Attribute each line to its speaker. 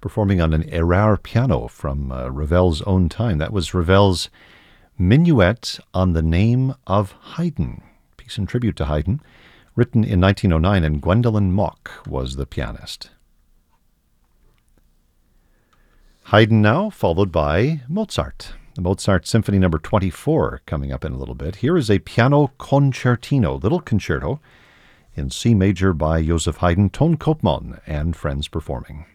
Speaker 1: performing on an Erard piano from Ravel's own time. That was Ravel's Minuet on the Name of Haydn, piece in tribute to Haydn, written in 1909, and Gwendolyn Mock was the pianist. Haydn now, followed by Mozart. The Mozart Symphony No. 24 coming up in a little bit. Here is a piano concertino, little concerto, in C major by Joseph Haydn, Ton Koopman and friends performing.